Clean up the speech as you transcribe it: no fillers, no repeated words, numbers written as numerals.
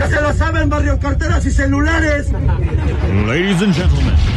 Ya se lo saben, barrio, carteras y celulares. Ladies and gentlemen,